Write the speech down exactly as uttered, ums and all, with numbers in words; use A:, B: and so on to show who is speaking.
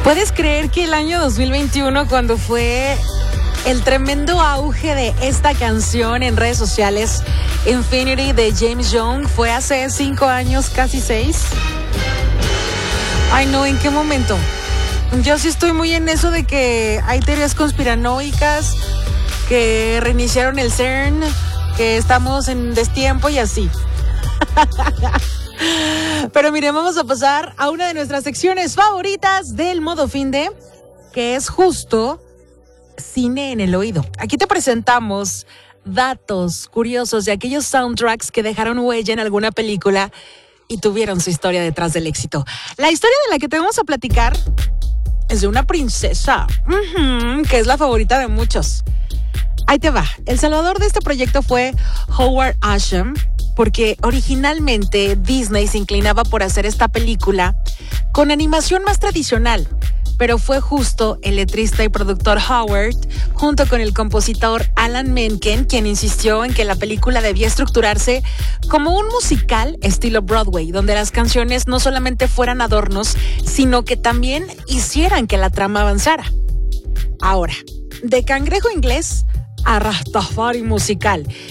A: ¿Puedes creer que el año dos mil veintiuno, cuando fue el tremendo auge de esta canción en redes sociales, Infinity de James Young, fue hace cinco años, casi seis? Ay, no, ¿en qué momento? Yo sí estoy muy en eso de que hay teorías conspiranoicas, que reiniciaron el CERN, que estamos en destiempo y así. Pero miren, vamos a pasar a una de nuestras secciones favoritas del modo finde, que es justo Cine en el Oído. Aquí te presentamos datos curiosos de aquellos soundtracks que dejaron huella en alguna película y tuvieron su historia detrás del éxito. La historia de la que te vamos a platicar es de una princesa, uh-huh, que es la favorita de muchos. Ahí te va. El salvador de este proyecto fue Howard Asham, porque originalmente Disney se inclinaba por hacer esta película con animación más tradicional, pero fue justo el letrista y productor Howard, junto con el compositor Alan Menken, quien insistió en que la película debía estructurarse como un musical estilo Broadway, donde las canciones no solamente fueran adornos, sino que también hicieran que la trama avanzara. Ahora, de cangrejo inglés a Rastafari musical.